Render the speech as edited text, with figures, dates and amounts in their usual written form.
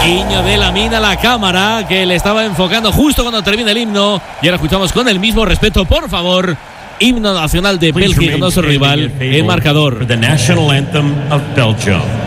Guiño de Lamine a la cámara, que le estaba enfocando justo cuando termina el himno. Y ahora escuchamos con el mismo respeto, por favor, himno nacional de Bélgica, no su rival, el marcador. The national anthem of Belgium.